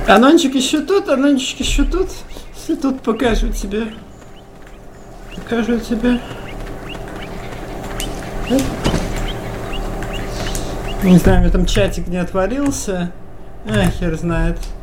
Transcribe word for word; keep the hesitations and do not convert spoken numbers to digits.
Анончик еще тут, анончик еще тут. Если тут покажу тебе. Покажу тебе. Не знаю, у меня там чатик не отвалился. А, хер знает.